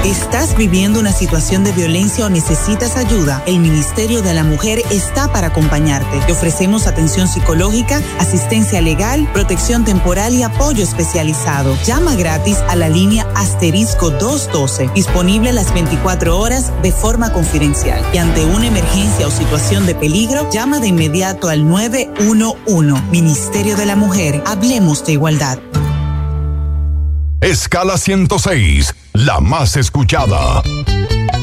¿Estás viviendo una situación de violencia o necesitas ayuda? El Ministerio de la Mujer está para acompañarte. Te ofrecemos atención psicológica, asistencia legal, protección temporal y apoyo especializado. Llama gratis a la línea *212, disponible las 24 horas de forma confidencial. Y ante una emergencia o situación de peligro, llama de inmediato al 911. Ministerio de la Mujer, hablemos de igualdad. Escala 106, la más escuchada.